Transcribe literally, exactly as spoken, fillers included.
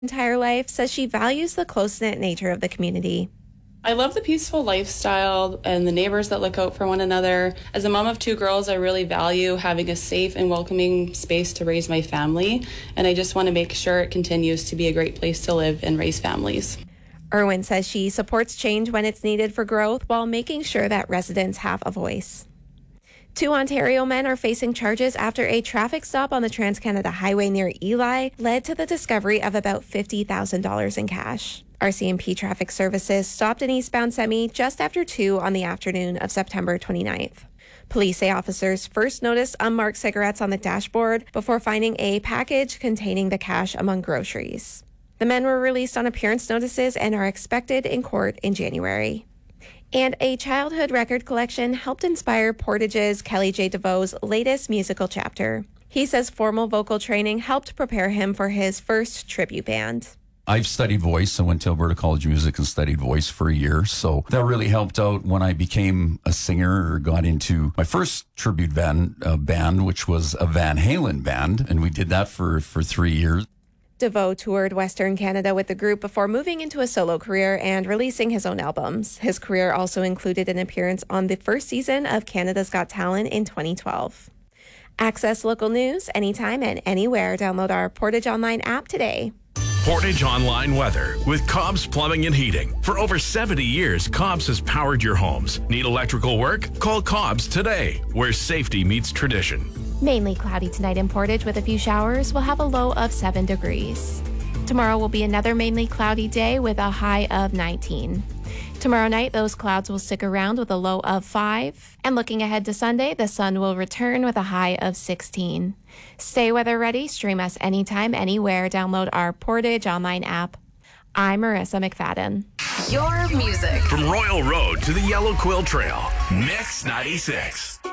Entire life, says she values the close-knit nature of the community. I love the peaceful lifestyle and the neighbors that look out for one another. As a mom of two girls, I really value having a safe and welcoming space to raise my family, and I just want to make sure it continues to be a great place to live and raise families. Irwin says she supports change when it's needed for growth while making sure that residents have a voice. Two Ontario men are facing charges after a traffic stop on the Trans-Canada Highway near Ely led to the discovery of about fifty thousand dollars in cash. R C M P Traffic Services stopped an eastbound semi just after two on the afternoon of September twenty-ninth. Police say officers first noticed unmarked cigarettes on the dashboard before finding a package containing the cash among groceries. The men were released on appearance notices and are expected in court in January. And a childhood record collection helped inspire Portage's Kelly J. DeVoe's latest musical chapter. He says formal vocal training helped prepare him for his first tribute band. I've studied voice. I went to Alberta College of Music and studied voice for a year. So that really helped out when I became a singer or got into my first tribute band, uh, band which was a Van Halen band. And we did that for, for three years. DeVoe toured Western Canada with the group before moving into a solo career and releasing his own albums. His career also included an appearance on the first season of Canada's Got Talent in twenty twelve. Access local news anytime and anywhere. Download our Portage Online app today. Portage Online weather with Cobb's Plumbing and Heating. For over seventy years, Cobb's has powered your homes. Need electrical work? Call Cobb's today, where safety meets tradition. Mainly cloudy tonight in Portage with a few showers. We'll have a low of seven degrees. Tomorrow will be another mainly cloudy day with a high of nineteen. Tomorrow night, those clouds will stick around with a low of five. And looking ahead to Sunday, the sun will return with a high of sixteen. Stay weather ready. Stream us anytime, anywhere. Download our Portage Online app. I'm Marissa McFadden. Your music. From Royal Road to the Yellow Quill Trail, Mix ninety-six.